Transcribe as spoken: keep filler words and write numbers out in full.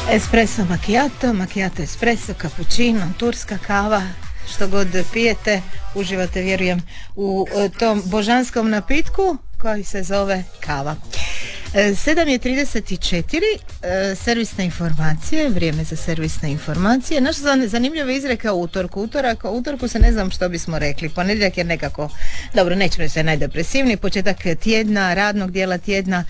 Espresso macchiato, macchiato espresso, cappuccino, turska kava, što god pijete, uživate, vjerujem, u tom božanskom napitku koji se zove kava. sedam je trideset četiri, servisne informacije, vrijeme za servisne informacije. Naša zanimljiva izreka u utorku. Utorak, u utorku se ne znam što bismo rekli. Ponedjeljak je nekako, dobro, nećemo reći najdepresivniji, početak tjedna, radnog dijela tjedna,